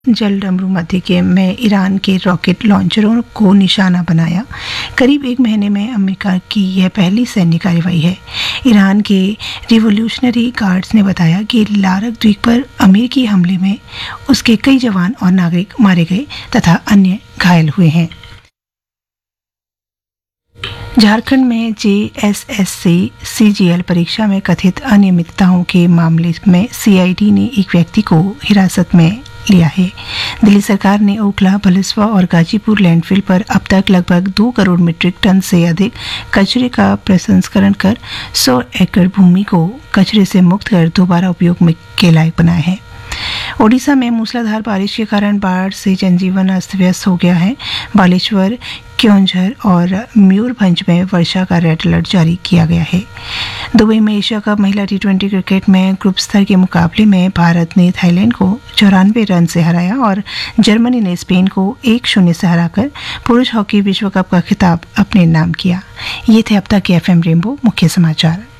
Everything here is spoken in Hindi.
जलडमरू मध्य में ईरान के रॉकेट लॉन्चरों को निशाना बनाया। करीब एक महीने में अमेरिका की यह पहली सैन्य कार्रवाई है। ईरान के रिवोल्यूशनरी गार्ड्स ने बताया कि लारक द्वीप पर अमेरिकी हमले में उसके कई जवान और नागरिक मारे गए तथा अन्य घायल हुए हैं। झारखंड में JSSC CGL परीक्षा में कथित अनियमितताओं के मामले में CID ने एक व्यक्ति को हिरासत में लिया है। दिल्ली सरकार ने ओखला, भलसवा और गाजीपुर लैंडफिल पर अब तक लगभग 2 करोड़ मीट्रिक टन से अधिक कचरे का प्रसंस्करण कर 100 एकड़ भूमि को कचरे से मुक्त कर दोबारा उपयोग में के लायक बनाया है। ओडिशा में मूसलाधार बारिश के कारण बाढ़ से जनजीवन अस्त व्यस्त हो गया है। बालेश्वर, क्योंझर और मयूरभंज में वर्षा का रेड अलर्ट जारी किया गया है। दुबई में एशिया कप महिला T20 क्रिकेट में ग्रुप स्तर के मुकाबले में भारत ने थाईलैंड को 94 रन से हराया और जर्मनी ने स्पेन को 1-0 से हराकर पुरुष हॉकी विश्व कप का खिताब अपने नाम किया। ये थे अब तक के FM रेनबो मुख्य समाचार।